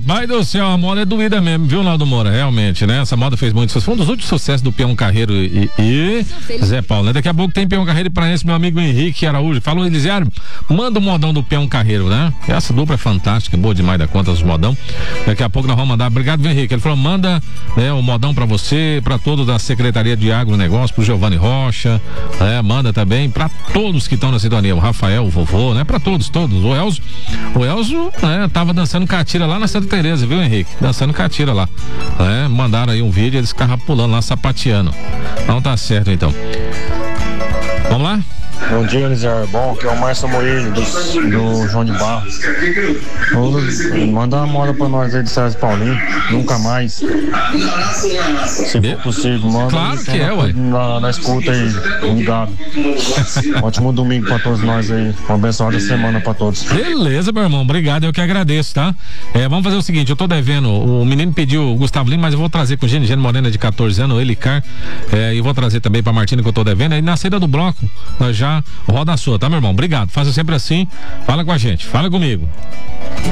Rapaz do céu, a moda é doída mesmo, viu, Naldo Moura? Realmente, né? Essa moda fez muito sucesso. Foi um dos últimos sucessos do Peão Carreiro e Zé Paulo, né? Daqui a pouco tem Peão Carreiro para esse meu amigo Henrique Araújo. Falou, Elisiário, manda o modão do Peão Carreiro, né? Essa dupla é fantástica, boa demais da conta, os modão. Daqui a pouco nós vamos mandar. Obrigado, viu, Henrique? Ele falou, manda, né, o modão para você, para todos da Secretaria de Agronegócio, pro Giovanni Rocha, manda também para todos que estão na sintonia, o Rafael, o vovô, né? Para todos. O Elzo, né, tava dançando catira lá na Santa Teresa, viu, Henrique? Dançando catira lá. Mandaram aí um vídeo, eles ficavam pulando lá, sapateando. Não tá certo, então. Vamos lá? Bom dia, Elisiário. Bom, aqui é o Márcio Moreira do João de Barro. Manda uma moda pra nós aí de César Paulinho. Nunca mais. Se for possível, manda. Claro que é, ué. Na escuta aí, ligado. Ótimo domingo pra todos nós aí. Uma abençoada semana pra todos. Beleza, meu irmão. Obrigado, eu que agradeço, tá? Vamos fazer o seguinte, eu tô devendo, o menino pediu o Gustavo Lima, mas eu vou trazer com o Gene Morena de 14 anos, o Elicar, e vou trazer também pra Martina que eu tô devendo. Aí na saída do bloco, nós já roda a sua, tá, meu irmão? Obrigado. Faça sempre assim. Fala com a gente. Fala comigo.